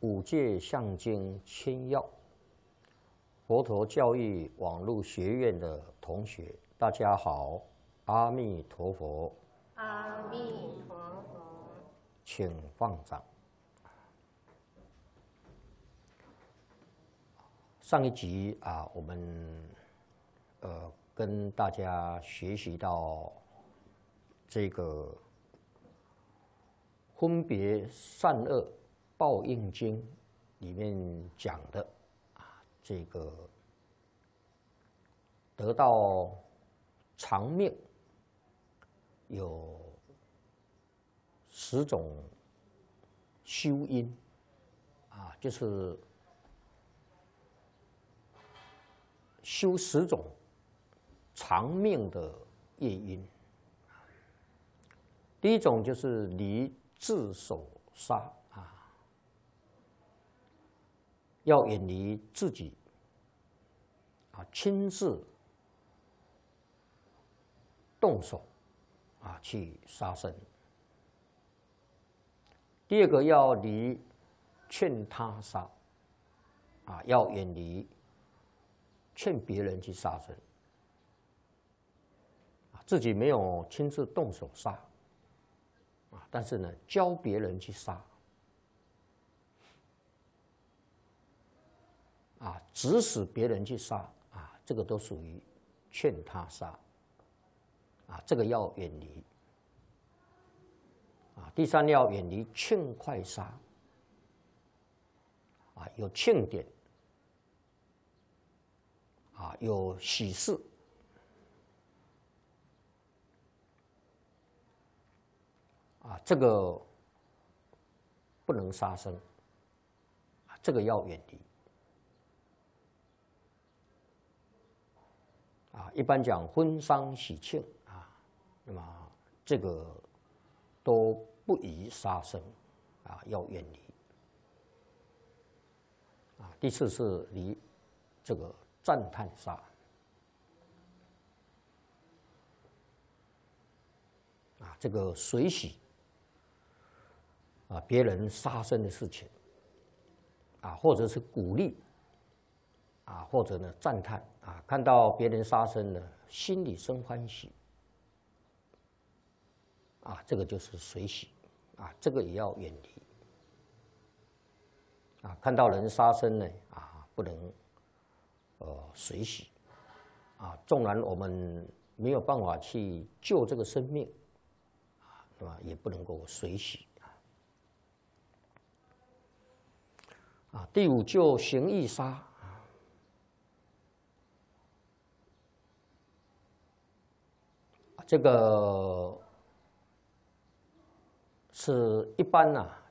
五戒相经千要，佛陀教育网络学院的同学，大家好，阿弥陀佛。 阿弥陀佛。 请放掌。上一集我们跟大家学习到这个分别善恶报应经里面讲的这个得到长命有10种修因就是修10种长命的业因。第一种就是离自手杀要远离自己亲自动手去杀生。第二个要离劝他杀要远离劝别人去杀生，自己没有亲自动手杀但是呢，教别人去杀指使别人去杀这个都属于劝他杀这个要远离第三要远离劝快杀有庆典有喜事这个不能杀生这个要远离一般讲婚丧喜庆那么这个都不宜杀生要远离第四是离这个赞叹杀这个随喜别人杀生的事情或者是鼓励或者呢赞叹看到别人杀生呢，心里生欢喜这个就是随喜这个也要远离看到人杀生呢不能随喜纵然我们没有办法去救这个生命也不能够随喜第五就行义杀这个是一般